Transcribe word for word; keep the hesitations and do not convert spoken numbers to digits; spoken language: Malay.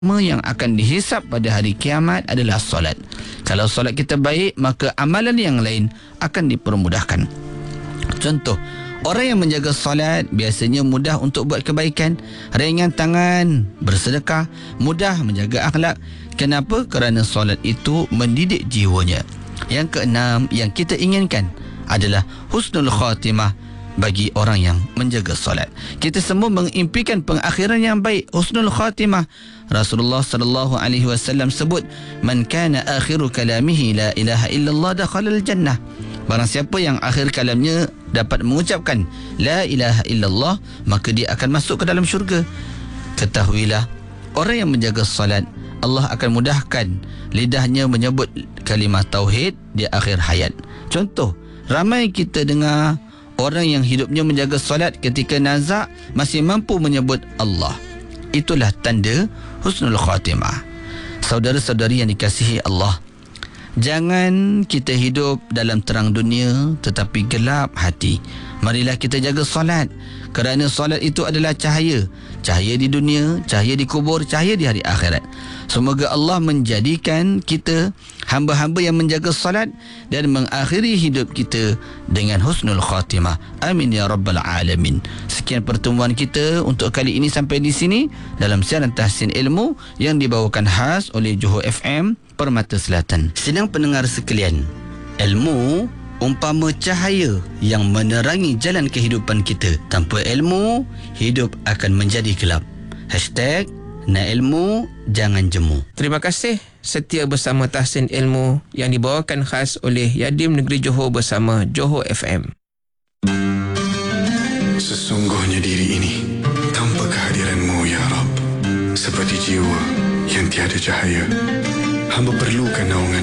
yang akan dihisap pada hari kiamat adalah solat. Kalau solat kita baik, maka amalan yang lain akan dipermudahkan. Contoh, orang yang menjaga solat biasanya mudah untuk buat kebaikan, ringan tangan bersedekah, mudah menjaga akhlak. Kenapa? Kerana solat itu mendidik jiwanya. Yang keenam yang kita inginkan adalah husnul khatimah bagi orang yang menjaga solat. Kita semua mengimpikan pengakhiran yang baik, husnul khatimah. Rasulullah sallallahu alaihi wasallam sebut, "Man kana akhiru kalamihi la ilaha illallah dakhalal jannah." Barang siapa yang akhir kalamnya dapat mengucapkan la ilaha illallah, maka dia akan masuk ke dalam syurga. Ketahuilah, orang yang menjaga solat, Allah akan mudahkan lidahnya menyebut kalimah tauhid di akhir hayat. Contoh, ramai kita dengar orang yang hidupnya menjaga solat ketika nazak masih mampu menyebut Allah. Itulah tanda husnul khatimah. Saudara-saudari yang dikasihi Allah, jangan kita hidup dalam terang dunia tetapi gelap hati. Marilah kita jaga solat, kerana solat itu adalah cahaya. Cahaya di dunia, cahaya di kubur, cahaya di hari akhirat. Semoga Allah menjadikan kita hamba-hamba yang menjaga solat dan mengakhiri hidup kita dengan husnul khatimah. Amin ya rabbal alamin. Sekian pertemuan kita untuk kali ini sampai di sini dalam siaran Tahsin Ilmu yang dibawakan khas oleh Johor F M Permata Selatan. Sedang pendengar sekalian, ilmu umpama cahaya yang menerangi jalan kehidupan kita. Tanpa ilmu, hidup akan menjadi gelap. Hashtag nak ilmu, jangan jemu. Terima kasih setia bersama Tahsin Ilmu yang dibawakan khas oleh Yadim Negeri Johor bersama Johor F M. Sesungguhnya diri ini tanpa kehadiran-Mu ya Rabb, seperti jiwa yang tiada cahaya. Hamba perlukan naungan